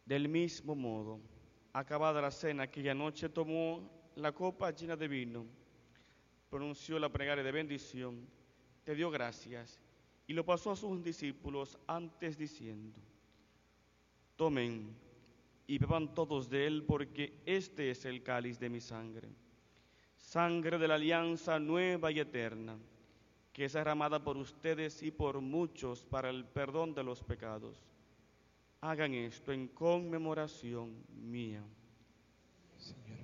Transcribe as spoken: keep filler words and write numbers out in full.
Del mismo modo, acabada la cena, aquella noche tomó la copa llena de vino, pronunció la plegaria de bendición, te dio gracias y lo pasó a sus discípulos antes diciendo, tomen y beban todos de él porque este es el cáliz de mi sangre, sangre de la alianza nueva y eterna, que es derramada por ustedes y por muchos para el perdón de los pecados. Hagan esto en conmemoración mía. Señor,